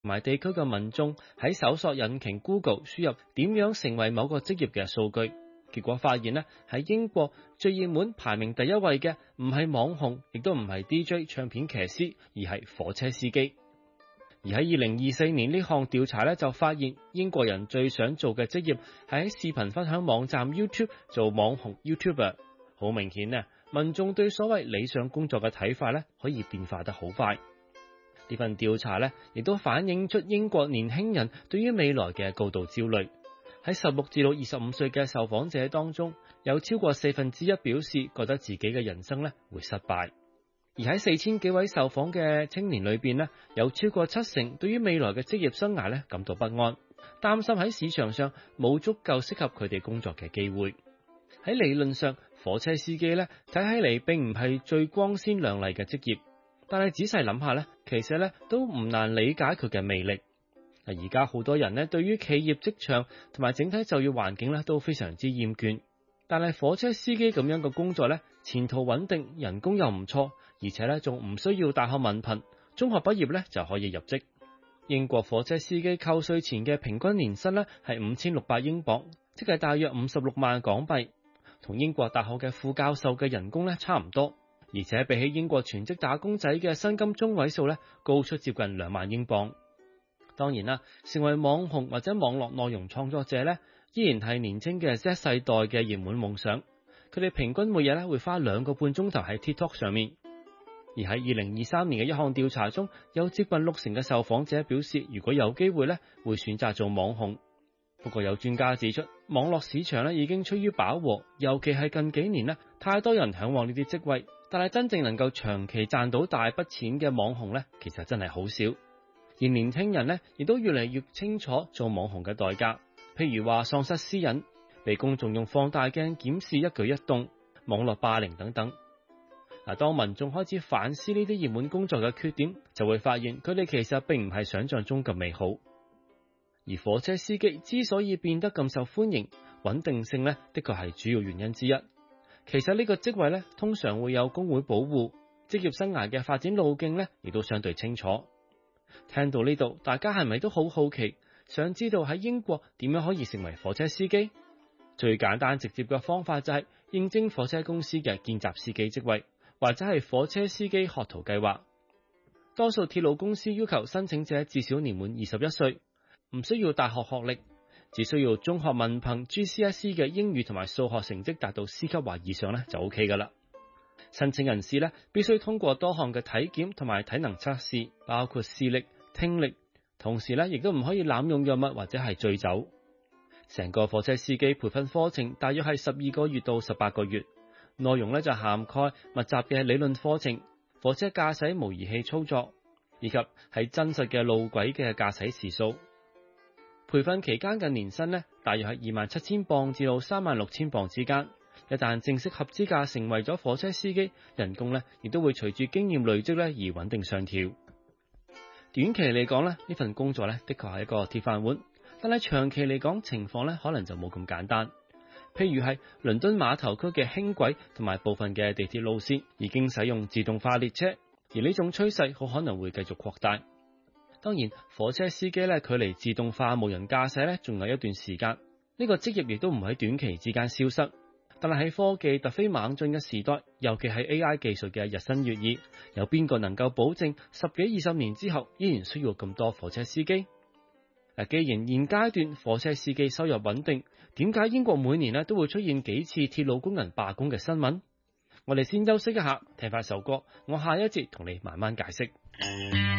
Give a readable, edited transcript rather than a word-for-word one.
同埋地區嘅民眾喺搜索引擎 Google 輸入點樣成為某個職業嘅數據，結果發現呢，喺英國最熱門排名第一位嘅唔係網紅，亦都唔係 DJ 唱片騎師，而係火車司機。而喺2024年呢項調查咧就發現，英國人最想做嘅職業係喺視頻分享網站 YouTube 做網紅 YouTuber。好明顯呢，民眾對所謂理想工作嘅睇法咧可以變化得好快。呢份調查咧亦都反映出英國年輕人對於未來嘅高度焦慮。喺16至到25歲嘅受訪者當中，有超過1/4表示覺得自己嘅人生咧會失敗。而喺4000幾位受訪嘅青年裏邊呢，有超過70%對於未來嘅職業生涯咧感到不安，擔心喺市場上冇足夠適合佢哋工作嘅機會。喺理論上，火車司機咧睇起嚟並唔係最光鮮亮麗嘅職業，但係仔細諗下咧，其實咧都唔難理解佢嘅魅力。而家好多人咧對於企業職場同埋整體就業環境咧都非常之厭倦。但係火車司機咁樣嘅工作咧，前途穩定，人工又唔錯，而且咧仲唔需要大學文憑，中學畢業咧就可以入職。英國火車司機扣稅前嘅平均年薪咧係5600英鎊，即係大約56萬港幣，同英國大學嘅副教授嘅人工咧差唔多，而且比起英國全職打工仔嘅薪金中位數咧高出接近2萬英鎊。當然啦，成為網紅或者網絡內容創作者咧，依然係年輕嘅 Z 世代嘅熱門夢想。佢哋平均每日咧會花2個半鐘頭喺 TikTok 上面。而喺2023年嘅一項調查中，有接近60%嘅受訪者表示，如果有機會咧，會選擇做網紅。不過有專家指出，網絡市場咧已經趨於飽和，尤其係近幾年咧，太多人向往呢啲職位，但係真正能夠長期賺到大筆錢嘅網紅咧，其實真係好少。而年輕人咧，亦都越嚟越清楚做網紅嘅代價，譬如話喪失私隱、被公眾用放大鏡檢視一舉一動、網絡霸凌等等。當民眾開始反思呢啲熱門工作嘅缺點，就會發現佢哋其實並唔係想象中咁美好。而火車司機之所以變得咁受歡迎，穩定性咧的確係主要原因之一。其實呢個職位咧通常會有工會保護，職業生涯嘅發展路徑咧亦都相對清楚。聽到呢度，大家係咪都好好奇，想知道喺英國點樣可以成為火車司機？最簡單直接嘅方法就係應徵火車公司嘅見習司機職位，或者係火車司機學徒計劃。多數鐵路公司要求申請者至少年滿21歲，唔需要大學學歷，只需要中學文憑 GCSE 嘅英語同埋數學成績達到 C 級或以上咧就 OK 噶啦。申請人士咧必須通過多項嘅體檢同埋體能測試，包括視力、聽力，同時咧亦都唔可以濫用藥物或者係醉酒。成個火車司機培訓課程大約係12個月到18個月，內容咧就涵蓋密集嘅理論課程、火車駕駛模擬器操作，以及喺真實嘅路軌嘅駕駛時數。培訓期間嘅年薪咧大約係27,000鎊至到36,000鎊之間。一旦正式合資格成為咗火車司機，人工咧亦都會隨住經驗累積咧而穩定上調。短期嚟講咧，呢份工作咧的確係一個鐵飯碗，但係長期嚟講情況咧可能就冇咁簡單。譬如係倫敦碼頭區嘅輕軌同埋部分嘅地鐵路線已經使用自動化列車，而呢種趨勢好可能會繼續擴大。當然，火車司機咧距離自動化無人駕駛咧仲有一段時間，呢個職業亦都唔喺短期之間消失。但係喺科技突飛猛進嘅時代，尤其係 AI 技術嘅日新月異，有邊個能夠保證10幾20年之後依然需要咁多火車司機？既然現階段火車司機收入穩定，點解英國每年都會出現幾次鐵路工人罷工嘅新聞？我哋先休息一下，聽翻首歌，我下一節同你慢慢解釋。